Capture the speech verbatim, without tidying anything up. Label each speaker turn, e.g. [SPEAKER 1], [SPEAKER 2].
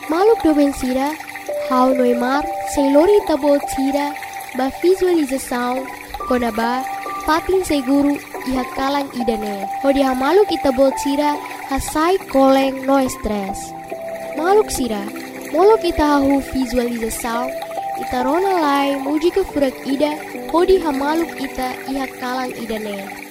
[SPEAKER 1] Maluk doben sira, hau noimar, seilori tabo sira, ba visualização, konaba, patin seguru, iha kalang idane. Hodi ha maluk itabo sira, hasai koleng no stress. Maluk sira, molok ita hahu visualização, ita rona lai, mujika furak ida, hodi ha maluk ita iha kalang idane.